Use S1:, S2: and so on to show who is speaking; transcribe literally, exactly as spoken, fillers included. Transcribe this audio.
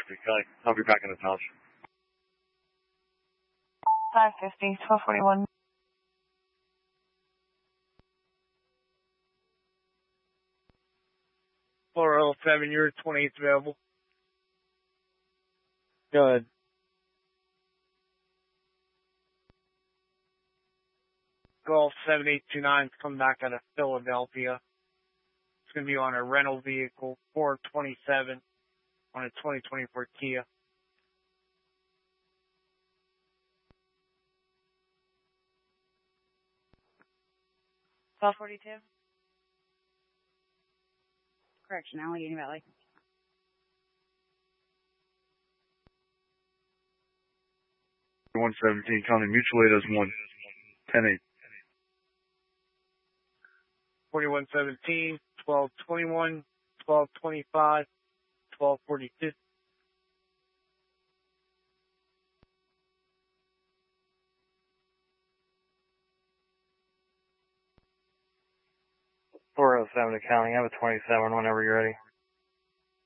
S1: fifty. Can I help you back in the township?
S2: five fifty, twelve forty-one.
S3: four oh seven, you're twenty-eighth available.
S4: Go ahead.
S3: Golf seven eight two nine is coming back out of Philadelphia. It's going to be on a rental vehicle, four twenty-seven, on a twenty twenty-four Kia.
S5: twelve forty-two. Correction, Allegheny Valley.
S1: one seventeen, County Mutual Aid is one ten eight.
S3: forty-one seventeen, twelve twenty-one, twelve twenty-five, twelve forty-two.
S4: four oh seven to County. I have a twenty-seven whenever you're ready.